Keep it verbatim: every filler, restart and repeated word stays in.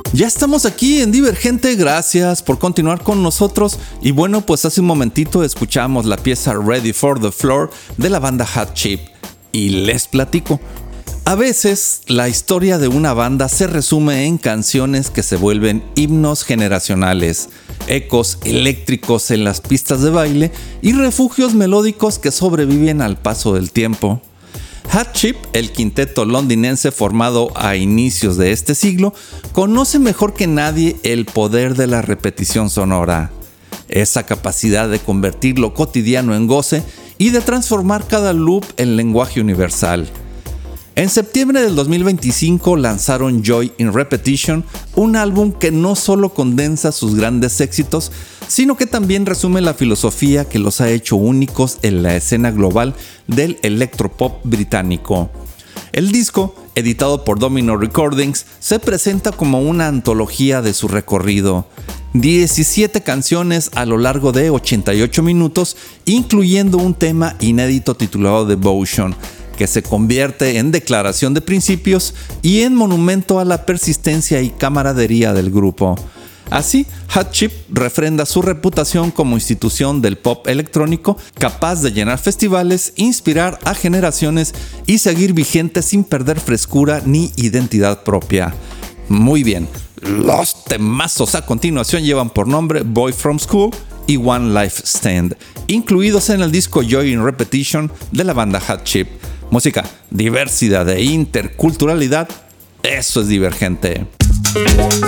Ya estamos aquí en Divergente, gracias por continuar con nosotros. Y bueno, pues hace un momentito escuchamos la pieza Ready for the Floor de la banda Hot Chip. Y les platico. A veces la historia de una banda se resume en canciones que se vuelven himnos generacionales, ecos eléctricos en las pistas de baile y refugios melódicos que sobreviven al paso del tiempo. Hot Chip, el quinteto londinense formado a inicios de este siglo, conoce mejor que nadie el poder de la repetición sonora, esa capacidad de convertir lo cotidiano en goce y de transformar cada loop en lenguaje universal. En septiembre del dos mil veinticinco lanzaron Joy in Repetition, un álbum que no solo condensa sus grandes éxitos, sino que también resume la filosofía que los ha hecho únicos en la escena global del electropop británico. El disco, editado por Domino Recordings, se presenta como una antología de su recorrido. diecisiete canciones a lo largo de ochenta y ocho minutos, incluyendo un tema inédito titulado Devotion, que se convierte en declaración de principios y en monumento a la persistencia y camaradería del grupo. Así, Hot Chip refrenda su reputación como institución del pop electrónico capaz de llenar festivales, inspirar a generaciones y seguir vigente sin perder frescura ni identidad propia. Muy bien, los temazos a continuación llevan por nombre Boy From School y One Life Stand, incluidos en el disco Joy in Repetition de la banda Hot Chip. Música, diversidad e interculturalidad, eso es Divergente.